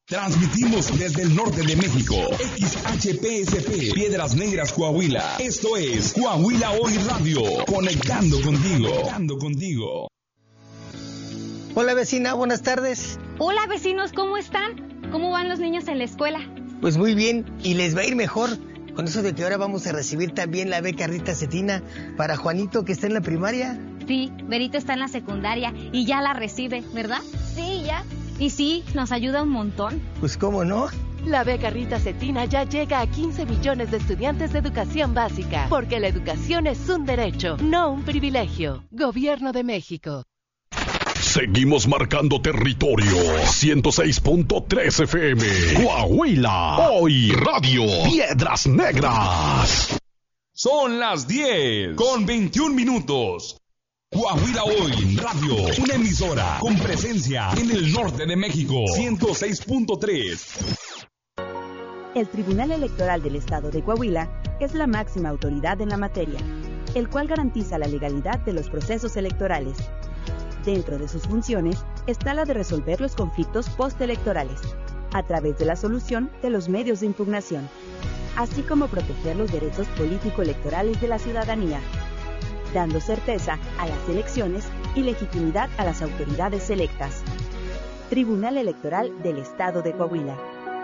Transmitimos desde el norte de México, XHPSP, Piedras Negras, Coahuila. Esto es Coahuila Hoy Radio, conectando contigo. Hola vecina, buenas tardes. Hola vecinos, ¿cómo están? ¿Cómo van los niños en la escuela? Pues muy bien, y les va a ir mejor, con eso de que ahora vamos a recibir también la beca Rita Cetina para Juanito, que está en la primaria. Sí, Berito está en la secundaria y ya la recibe, ¿verdad? Sí, ya. Y sí, nos ayuda un montón. Pues cómo no. La beca Rita Cetina ya llega a 15 millones de estudiantes de educación básica, porque la educación es un derecho, no un privilegio. Gobierno de México. Seguimos marcando territorio. 106.3 FM. Coahuila. Hoy Radio. Piedras Negras. Son las 10 con 21 minutos. Coahuila Hoy Radio, una emisora con presencia en el norte de México. 106.3. El Tribunal Electoral del Estado de Coahuila es la máxima autoridad en la materia, el cual garantiza la legalidad de los procesos electorales. Dentro de sus funciones está la de resolver los conflictos postelectorales, a través de la solución de los medios de impugnación, así como proteger los derechos político-electorales de la ciudadanía, dando certeza a las elecciones y legitimidad a las autoridades electas. Tribunal Electoral del Estado de Coahuila.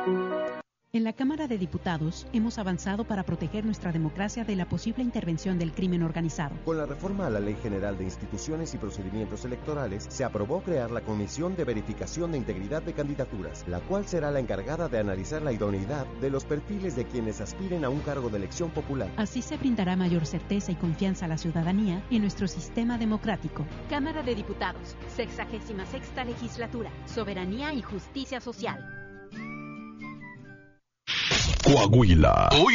En la Cámara de Diputados hemos avanzado para proteger nuestra democracia de la posible intervención del crimen organizado. Con la reforma a la Ley General de Instituciones y Procedimientos Electorales, se aprobó crear la Comisión de Verificación de Integridad de Candidaturas, la cual será la encargada de analizar la idoneidad de los perfiles de quienes aspiren a un cargo de elección popular. Así se brindará mayor certeza y confianza a la ciudadanía en nuestro sistema democrático. Cámara de Diputados, 66ª Legislatura, Soberanía y Justicia Social. Coahuila.